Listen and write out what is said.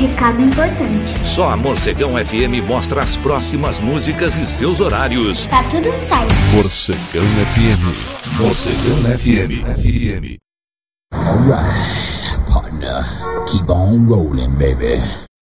recado importante. Só a Morcegão FM mostra as próximas músicas e seus horários. Tá tudo no site. Morcegão FM. Morcegão FM. Alright, partner. Keep on rolling, baby.